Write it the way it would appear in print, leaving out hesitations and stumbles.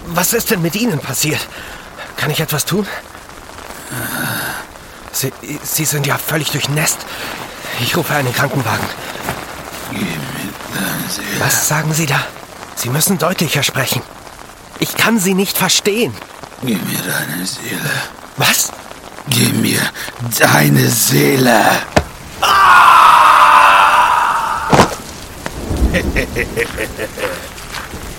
Was ist denn mit Ihnen passiert? Kann ich etwas tun? Sie sind ja völlig durchnässt. Ich rufe einen Krankenwagen. Gib mir deine Seele. Was sagen Sie da? Sie müssen deutlicher sprechen. Ich kann Sie nicht verstehen. Gib mir deine Seele. Was? Gib mir deine Seele.